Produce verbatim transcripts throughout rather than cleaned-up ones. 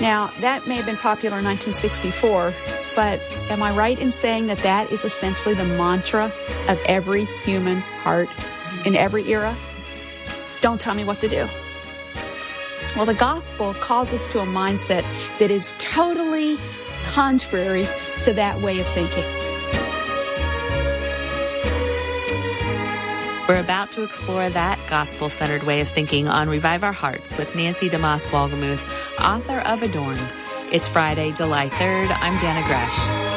Now, that may have been popular in nineteen sixty-four, but am I right in saying that that is essentially the mantra of every human heart in every era? Don't tell me what to do. Well, the gospel calls us to a mindset that is totally contrary to that way of thinking. We're about to explore that gospel-centered way of thinking on Revive Our Hearts with Nancy DeMoss Wolgemuth, author of Adorned. It's Friday, July third. I'm Dana Gresh.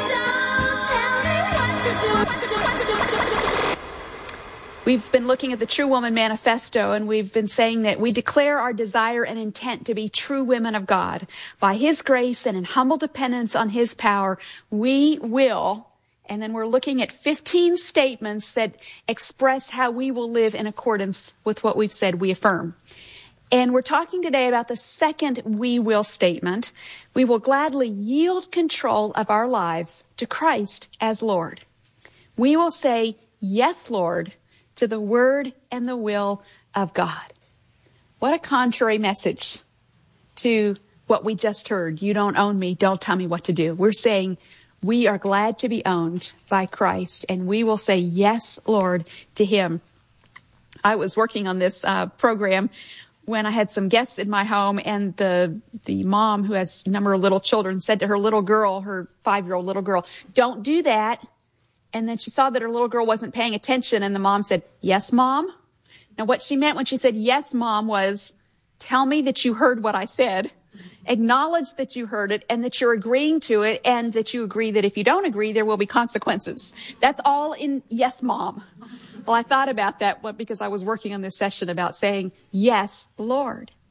We've been looking at the True Woman Manifesto, and we've been saying that we declare our desire and intent to be true women of God. By His grace and in humble dependence on His power, we will, and then we're looking at fifteen statements that express how we will live in accordance with what we've said we affirm. And we're talking today about the second we will statement. We will gladly yield control of our lives to Christ as Lord. We will say, yes, Lord, to the word and the will of God. What a contrary message to what we just heard. You don't own me. Don't tell me what to do. We're saying we are glad to be owned by Christ, and we will say, yes, Lord, to Him. I was working on this uh, program when I had some guests in my home, and the the mom who has a number of little children said to her little girl, her five-year-old little girl, don't do that. And then she saw that her little girl wasn't paying attention, and the mom said, yes, Mom. Now, what she meant when she said, yes, Mom, was tell me that you heard what I said, acknowledge that you heard it, and that you're agreeing to it, and that you agree that if you don't agree, there will be consequences. That's all in yes, Mom. Well, I thought about that because I was working on this session about saying, yes, Lord.